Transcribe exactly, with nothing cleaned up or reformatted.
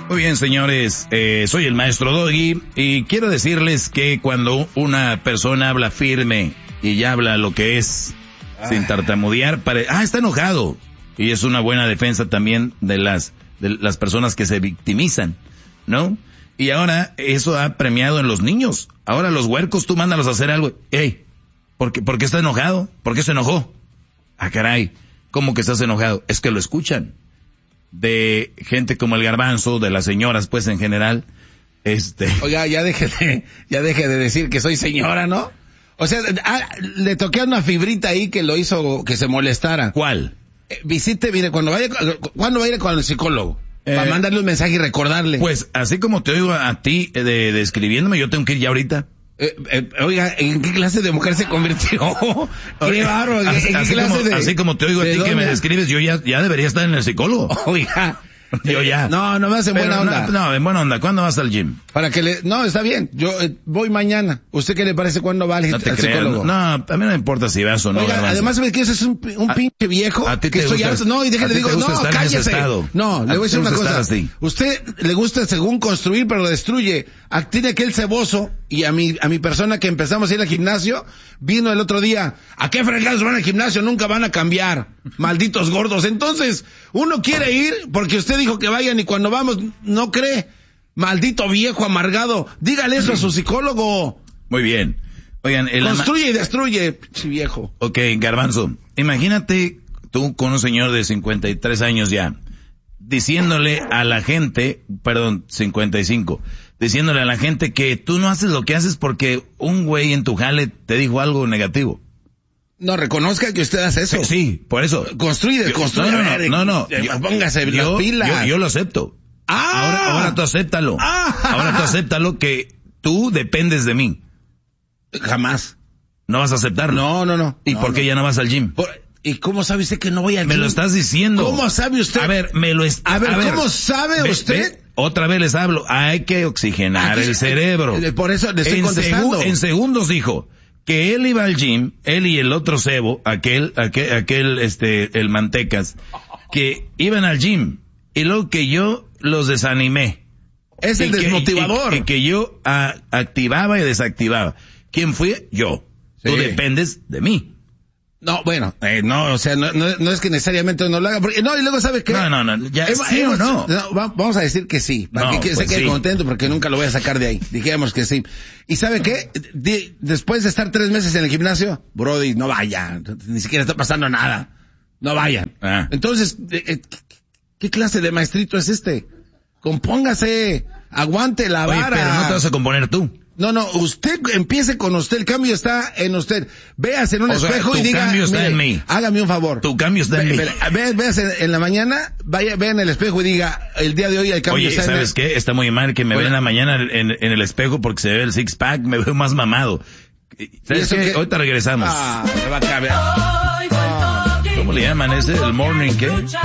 Muy bien, señores, eh, soy el maestro Doggy y quiero decirles que cuando una persona habla firme y ya habla lo que es, ah. sin tartamudear, pare... ah, está enojado. Y es una buena defensa también de las, de las personas que se victimizan, ¿no? Y ahora eso ha premiado en los niños. Ahora los huercos tú mándalos a hacer algo. Ey, ¿por qué, ¿por qué está enojado? ¿Por qué se enojó? Ah, caray, ¿cómo que estás enojado? Es que lo escuchan. De gente como el Garbanzo, de las señoras, pues, en general, este... Oiga, ya deje de, ya deje de decir que soy señora, ¿no? O sea, ah, le toqué una fibrita ahí que lo hizo que se molestara. ¿Cuál? Eh, visite, mire, cuando vaya, ¿cuándo va a ir con el psicólogo? Eh, Para mandarle un mensaje y recordarle. Pues, así como te oigo a ti, eh, de, de escribiéndome, yo tengo que ir ya ahorita. Eh, eh, oiga, ¿en qué clase de mujer se convirtió? Qué bárbaro. ¿En así, qué así clase como, de, así como te oigo a ti que me describes, yo ya, ya debería estar en el psicólogo. Oiga. Yo ya. No, no me hace buena onda. No, no, en buena onda. ¿Cuándo vas al gym? Para que le, no, está bien. Yo eh, voy mañana. ¿Usted qué le parece cuándo va al, no te al creas, psicólogo? No, a mí no me importa si vas o no. Oiga, además, ¿sabes qué? Ese es un, un a, pinche viejo. A ti que te estoy gusta, harto. No, y déjale, digo, no, cállese. No, le voy a decir una cosa. Usted le gusta según construir, pero lo destruye. Tiene aquel ceboso, y a mi, a mi persona que empezamos a ir al gimnasio, vino el otro día. ¿A qué fregados van al gimnasio? Nunca van a cambiar. Malditos gordos. Entonces, uno quiere ir porque usted dijo que vayan y cuando vamos, no cree. Maldito viejo amargado. Dígale eso a su psicólogo. Muy bien. Oigan, el construye ama... y destruye, viejo. Ok, Garbanzo, imagínate tú con un señor de cincuenta y tres años ya, diciéndole a la gente, perdón, cincuenta y cinco, diciéndole a la gente que tú no haces lo que haces porque un güey en tu jale te dijo algo negativo. No, reconozca que usted hace eso. Sí, sí, por eso. Construye, construye. No, no, no, no, no. Yo, póngase yo, las pilas. Yo, yo lo acepto. Ah. Ahora, ahora tú acéptalo. Ah. Ahora tú acéptalo que tú dependes de mí. Jamás. ¿No vas a aceptarlo? No, no, no. ¿Y no, por qué no. ya no vas al gym? Por... ¿Y cómo sabe usted que no voy al gym? Me lo estás diciendo. ¿Cómo sabe usted? A ver, me lo está... A ver, a ver ¿cómo sabe ve, usted? Ve, otra vez les hablo. Hay que oxigenar Aquí, el cerebro. Por eso le estoy en contestando. Segu en segundos dijo que él iba al gym, él y el otro cebo, aquel, aquel, aquel, este, el mantecas, que iban al gym. Y luego que yo los desanimé. Es el desmotivador. Y, y, y que yo a, activaba y desactivaba. ¿Quién fui? Yo. Sí. Tú dependes de mí. No, bueno, eh, no, o sea, no, no, no es que necesariamente uno lo haga, porque, no, y luego ¿sabe qué? No, no, no, ya, Eva, ¿sí Eva, o no? no? Vamos a decir que sí, para no, que pues se quede sí. contento, porque nunca lo voy a sacar de ahí, dijéramos que sí. ¿Y sabe qué? De, después de estar tres meses en el gimnasio, Brody, no vayan, ni siquiera está pasando nada, no vayan. Ah. Entonces, eh, ¿qué clase de maestrito es este? Compóngase, aguante la vara. Oye, pero no te vas a componer tú. No, no, usted empiece con usted, el cambio está en usted. Véase en un o espejo sea, y diga, tu cambio está en mí. Hágame un favor. Tu cambio está en Ve, mí. Ve, véase en la mañana, vaya, vea en el espejo y diga, el día de hoy el cambio Oye, está en ¿sabes qué? Está muy mal que me vea en la mañana en, en el espejo porque se ve el six pack, me veo más mamado. ¿Sabes qué? Que... Ahorita regresamos. Ah, me va a caber. ¿Cómo le llaman ese? ¿El morning qué?